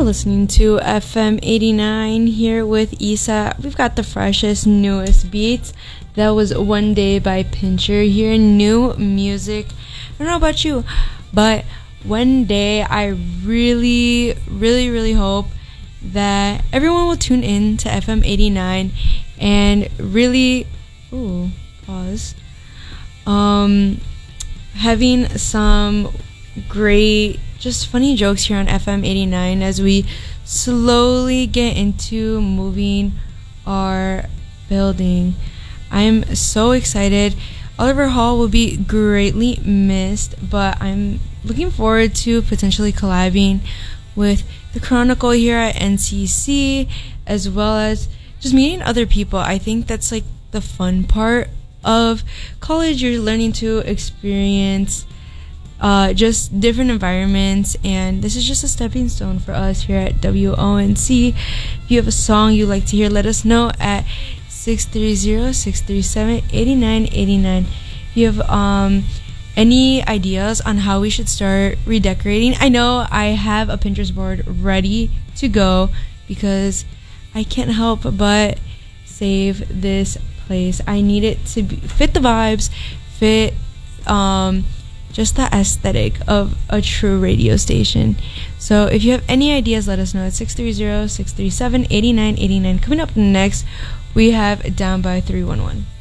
listening to FM 89 here with Isa. We've got the freshest, newest beats. That was One Day by Pincher here. New music. I don't know about you, but one day I really, really, really hope that everyone will tune in to FM 89 and really, pause, having some great, just funny jokes here on FM 89 as we slowly get into moving our building. I'm so excited. Oliver Hall will be greatly missed, but I'm looking forward to potentially collabing with the Chronicle here at NCC, as well as just meeting other people. I think that's like the fun part of college. You're learning to experience just different environments, and this is just a stepping stone for us here at WONC. If you have a song you'd like to hear, let us know at 630-637-8989. If you have any ideas on how we should start redecorating, I know I have a Pinterest board ready to go because I can't help but save this place. I need it to fit the vibes, fit just the aesthetic of a true radio station. So if you have any ideas, let us know at 630-637-8989. Coming up next, we have Down by 311.